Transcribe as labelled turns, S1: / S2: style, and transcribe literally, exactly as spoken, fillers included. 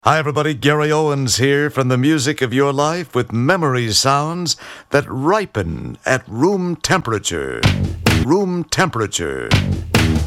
S1: Hi, everybody. Gary Owens here from the music of your life with memory sounds that ripen at room temperature. Room temperature.